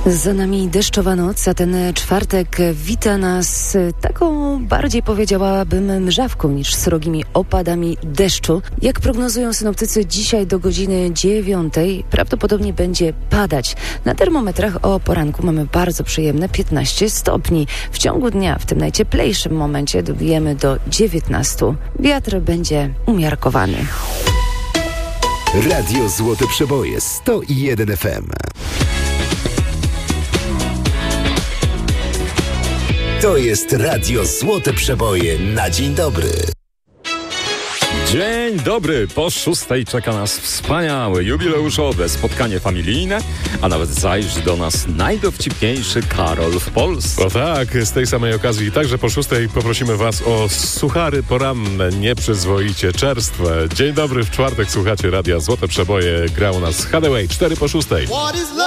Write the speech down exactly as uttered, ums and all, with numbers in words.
Za nami deszczowa noc, a ten czwartek wita nas taką, bardziej powiedziałabym, mrzawką niż srogimi opadami deszczu. Jak prognozują synoptycy, dzisiaj do godziny dziewiątej prawdopodobnie będzie padać. Na termometrach o poranku mamy bardzo przyjemne piętnaście stopni. W ciągu dnia, w tym najcieplejszym momencie, dobijemy do dziewiętnastu. Wiatr będzie umiarkowany. Radio Złote Przeboje sto jeden F M. To jest Radio Złote Przeboje na dzień dobry. Dzień dobry, po szóstej czeka nas wspaniałe, jubileuszowe spotkanie familijne, a nawet zajrzy do nas najdowcipniejszy Karol w Polsce. O tak, z tej samej okazji także po szóstej poprosimy Was o suchary poranne, nieprzyzwoicie czerstwe. Dzień dobry, w czwartek słuchacie Radia Złote Przeboje, gra u nas Hathaway, cztery po szóstej.